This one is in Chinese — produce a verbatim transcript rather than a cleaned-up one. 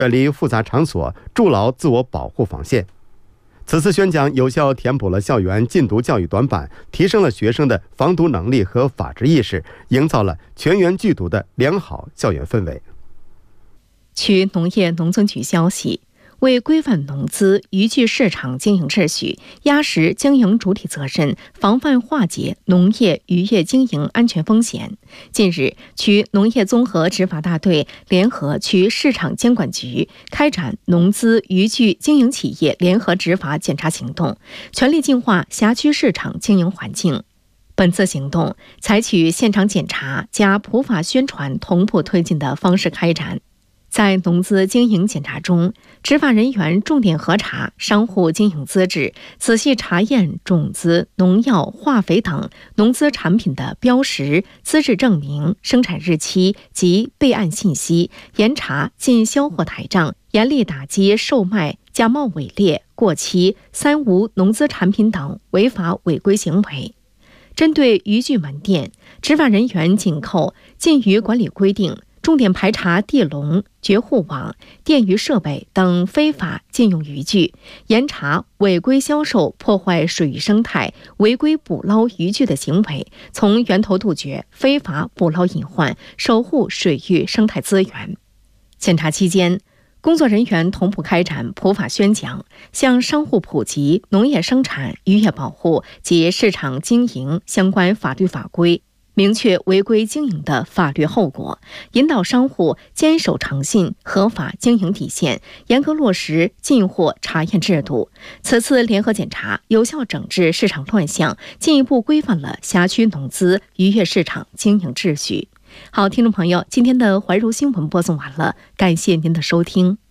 远离复杂场所，筑牢自我保护防线。此次宣讲有效填补了校园禁毒教育短板，提升了学生的防毒能力和法治意识，营造了全员拒毒的良好校园氛围。 据农业农村局消息，为规范农资渔具市场经营秩序，压实经营主体责任，防范化解农业渔业经营安全风险，近日，区农业综合执法大队联合区市场监管局开展农资渔具经营企业联合执法检查行动，全力净化辖区市场经营环境。本次行动采取现场检查加普法宣传同步推进的方式开展。在农资经营检查中，执法人员重点核查商户经营资质，仔细查验种子、农药、化肥等农资产品的标识、资质证明、生产日期及备案信息，严查进销货台账，严厉打击售卖假冒伪劣、过期、三无农资产品等违法违规行为。针对渔具门店，执法人员紧扣禁渔管理规定，重点排查地笼、绝户网、电鱼设备等非法禁用渔具，严查违规销售、破坏水域生态、违规捕捞渔具的行为，从源头杜绝非法捕捞隐患，守护水域生态资源。检查期间，工作人员同步开展普法宣讲，向商户普及农业生产、渔业保护及市场经营相关法律法规，明确违规经营的法律后果，引导商户坚守诚信、合法经营底线，严格落实进货查验制度。此次联合检查有效整治市场乱象，进一步规范了辖区农资渔业市场经营秩序。好，听众朋友，今天的怀柔新闻播送完了，感谢您的收听。